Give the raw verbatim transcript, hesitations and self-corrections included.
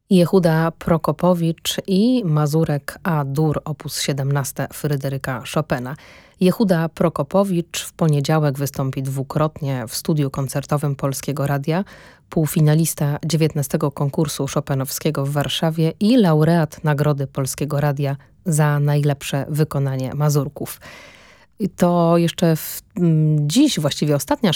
Jehuda Prokopowicz i Mazurek A-dur op. siedemnaście Fryderyka Chopina. Jehuda Prokopowicz w poniedziałek wystąpi dwukrotnie w studiu koncertowym Polskiego Radia, półfinalista dziewiętnastego konkursu chopinowskiego w Warszawie i laureat Nagrody Polskiego Radia za najlepsze wykonanie mazurków. To jeszcze w, m, dziś właściwie ostatnia